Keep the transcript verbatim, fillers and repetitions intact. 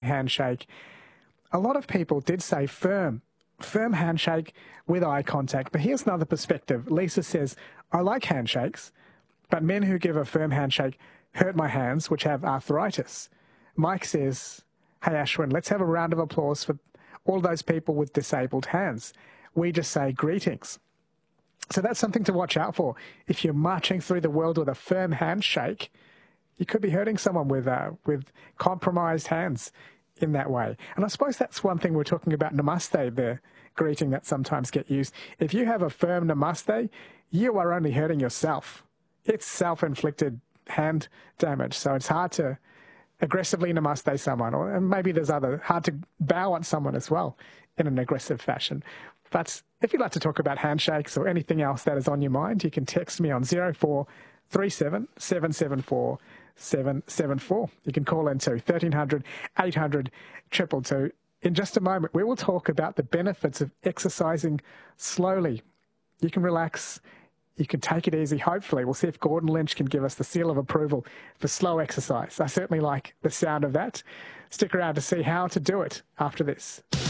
handshake. A lot of people did say firm, firm handshake with eye contact. But here's another perspective. Lisa says, I like handshakes, but men who give a firm handshake hurt my hands, which have arthritis. Mike says, hey, Ashwin, let's have a round of applause for all those people with disabled hands. We just say greetings. So that's something to watch out for. If you're marching through the world with a firm handshake, you could be hurting someone with uh, with compromised hands in that way. And I suppose that's one thing we're talking about namaste, the greeting that sometimes get used. If you have a firm namaste, you are only hurting yourself. It's self-inflicted hand damage. So it's hard to aggressively namaste someone, or and maybe there's other, hard to bow at someone as well in an aggressive fashion. But if you'd like to talk about handshakes or anything else that is on your mind, you can text me on zero four three seven, seven seven four, seven seven four. You can call into thirteen hundred, eight hundred, two two two. In just a moment, we will talk about the benefits of exercising slowly. You can relax. You can take it easy. Hopefully, we'll see if Gordon Lynch can give us the seal of approval for slow exercise. I certainly like the sound of that. Stick around to see how to do it after this.